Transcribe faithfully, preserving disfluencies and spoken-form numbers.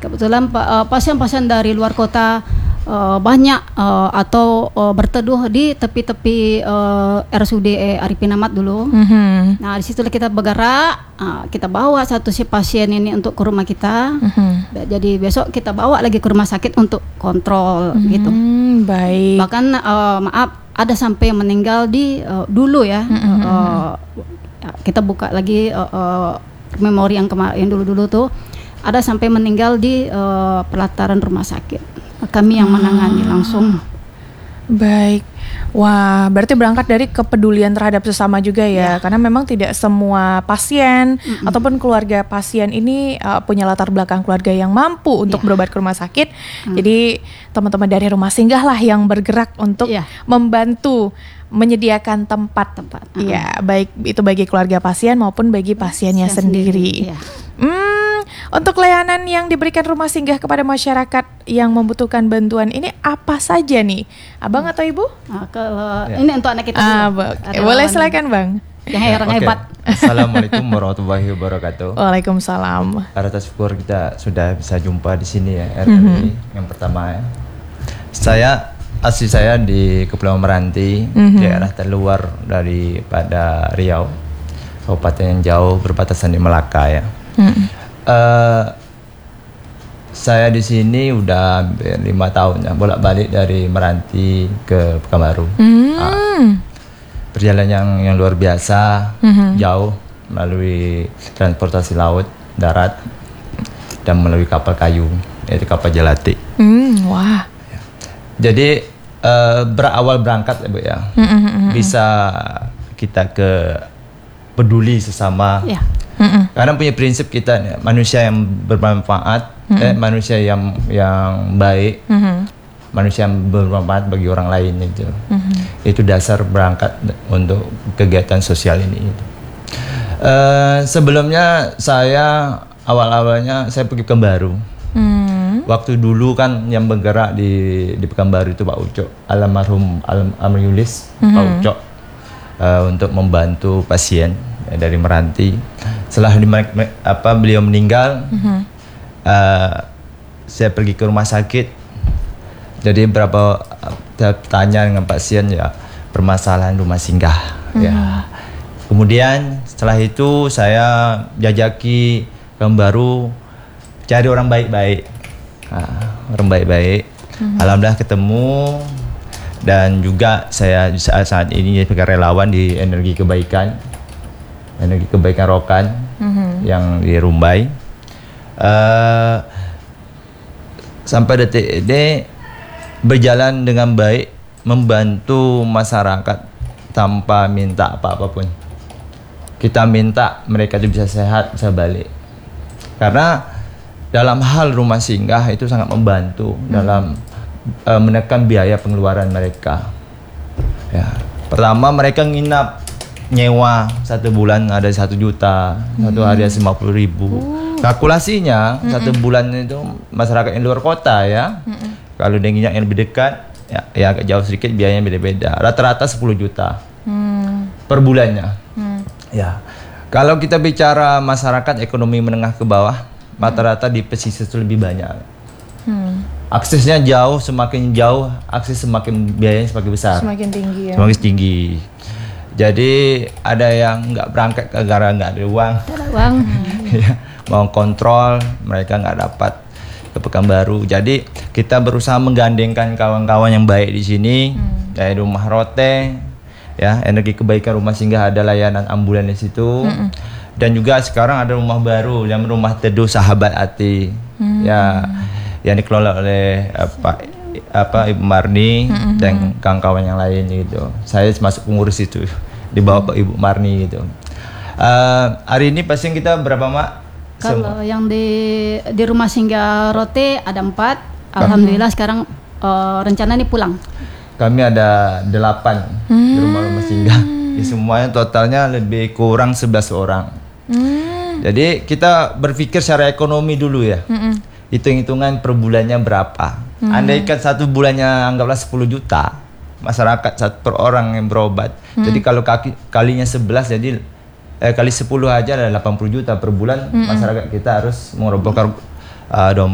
Kebetulan pa- uh, pasien-pasien dari luar kota uh, banyak uh, atau uh, berteduh di tepi-tepi uh, R S U D Arifin Ahmad dulu. Mhm. Nah, di situlah kita bergerak, uh, kita bawa satu si pasien ini untuk ke rumah kita. Mhm. Jadi besok kita bawa lagi ke rumah sakit untuk kontrol gitu. Hmm, baik. Bahkan uh, maaf ada sampai yang meninggal di uh, dulu ya. Mhm. Uh, kita buka lagi uh, uh, memori yang kemarin yang dulu-dulu tuh ada sampai meninggal di uh, pelataran rumah sakit. Kami yang menangani langsung. Baik. Wah, berarti berangkat dari kepedulian terhadap sesama juga ya, Ya. karena memang tidak semua pasien Mm-mm. ataupun keluarga pasien ini uh, punya latar belakang keluarga yang mampu untuk Ya. berobat ke rumah sakit. Mm. Jadi teman-teman dari rumah singgah lah yang bergerak untuk Ya. membantu menyediakan tempat. Tempat. Ya, baik itu bagi keluarga pasien maupun bagi pasiennya Pasien sendiri. Ya. Hmm, untuk layanan yang diberikan rumah singgah kepada masyarakat yang membutuhkan bantuan ini apa saja nih, Abang atau Ibu? Nah, kalau Ya. ini untuk anak kita Ah, dulu. oke. Ada Boleh lawan silakan Bang. yang orang Oke. hebat. Assalamualaikum warahmatullahi wabarakatuh. Waalaikumsalam. Atas syukur kita sudah bisa jumpa di sini ya, R R I. Mhm. Yang pertama ya. Saya asli saya di Kepulauan Meranti, Mhm. daerah terluar daripada Riau, kabupaten yang jauh berbatasan di Melaka ya. Mm. Eh, saya di sini udah hampir lima tahun ya, bolak-balik dari Meranti ke Pekanbaru. Hmm. Perjalanan yang, yang luar biasa, Mhm. jauh melalui transportasi laut, darat, dan melalui kapal kayu, yaitu kapal Jelati. Hmm, wah. Jadi eh, berawal berangkat ya Bu ya, Mm-mm-mm. bisa kita ke peduli sesama. Ya. Mm-mm. Karena punya prinsip kita nih, manusia yang bermanfaat, eh, manusia yang yang baik, Mhm. manusia yang bermanfaat bagi orang lain itu. Mhm. Itu dasar berangkat untuk kegiatan sosial ini. Eh, sebelumnya saya awal-awalnya saya pergi Pekanbaru. Hmm. Waktu dulu kan yang bergerak di di Pekanbaru itu Pak Ucok, almarhum Alam Yulis, Pak Ucok, eh, untuk membantu pasien ya, dari Meranti. Setelah di, apa beliau meninggal, Mhm. eh, saya pergi ke rumah sakit. Jadi berapa uh, tanya dengan pasien ya permasalahan rumah singgah. Ya. Kemudian setelah itu saya jajaki Pekanbaru cari orang baik-baik, nah, orang baik-baik. Alhamdulillah ketemu, dan juga saya saat, saat ini sebagai relawan di Energi Kebaikan, Energi Kebaikan Rokan Mhm. yang di Rumbai. Uh, sampai detik ini berjalan dengan baik, membantu masyarakat tanpa minta apa-apapun. Kita minta mereka itu bisa sehat, bisa balik. Karena dalam hal rumah singgah itu sangat membantu dalam uh, menekan biaya pengeluaran mereka. Ya, pertama mereka nginap nyewa satu bulan ada satu juta, satu hari ada lima puluh ribu. Kalkulasinya satu bulan itu masyarakat yang luar kota ya. Kalau dengan yang lebih dekat, ya, ya agak jauh sedikit biayanya beda-beda. Rata-rata sepuluh juta Hmm. per bulannya. Hmm. Ya, kalau kita bicara masyarakat ekonomi menengah ke bawah, rata-rata di pesisir itu lebih banyak. Hmm. Aksesnya jauh, semakin jauh akses semakin biayanya semakin besar, Semakin tinggi ya. semakin tinggi. Jadi ada yang nggak berangkat gara-gara nggak ada uang, Ada uang. ya, mau kontrol mereka nggak dapat ke Pekanbaru. Jadi kita berusaha menggandengkan kawan-kawan yang baik di sini, Hmm. dari Rumah Rote, ya, Energi Kebaikan Rumah Singgah, ada layanan ambulan di situ, dan juga sekarang ada rumah baru yang Rumah Teduh Sahabat Hati, Hmm. ya, yang dikelola oleh apa apa Ibu Marni dan kawan-kawan yang lain gitu. Saya masuk pengurus itu di bawah Pak Ibu Marni gitu. Eh, hari ini pasien kita berapa Mak? Kalau yang di di rumah singgah Rote ada empat. Alhamdulillah sekarang uh, rencana nih pulang. Kami ada delapan di rumah-rumah singgah. Di semuanya totalnya lebih kurang sebelas orang. Hmm. Jadi kita berpikir secara ekonomi dulu ya. Mm-mm. Hitung-hitungan per bulannya berapa. Andaikan satu bulannya anggaplah sepuluh juta. Masyarakat satu per orang yang berobat. Jadi kalau kaki, kalinya sebelas jadi eh, kali sepuluh aja ada delapan puluh juta per bulan. Masyarakat kita harus mengerogohkan uh,